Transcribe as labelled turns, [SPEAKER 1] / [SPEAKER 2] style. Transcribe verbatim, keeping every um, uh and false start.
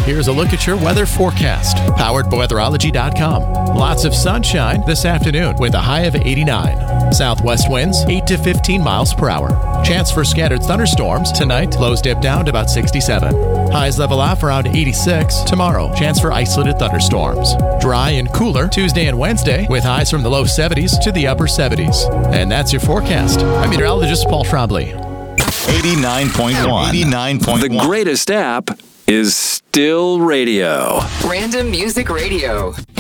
[SPEAKER 1] Here's a look at your weather forecast, powered by weatherology dot com. Lots of sunshine this afternoon with a high of eighty-nine. Southwest winds eight to fifteen miles per hour. Chance for scattered thunderstorms tonight. Lows dip down to about sixty-seven. Highs level off around eighty-six. Tomorrow, chance for isolated thunderstorms. Dry and cooler Tuesday and Wednesday with highs from the low seventies to the upper seventies. And that's your forecast. I'm meteorologist Paul Trombley.
[SPEAKER 2] eighty-nine point one. eighty-nine point one.
[SPEAKER 3] The greatest app is still radio.
[SPEAKER 4] Random Music Radio.